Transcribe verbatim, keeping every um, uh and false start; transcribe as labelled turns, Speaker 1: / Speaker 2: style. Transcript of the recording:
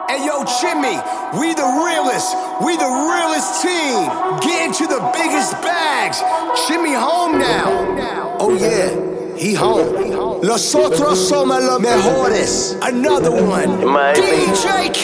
Speaker 1: Hey yo, Jimmy, we the realest, we the realest team. Getting to the biggest bags. Jimmy home now. Oh yeah, he home. Nosotros somos los mejores. Another one. D J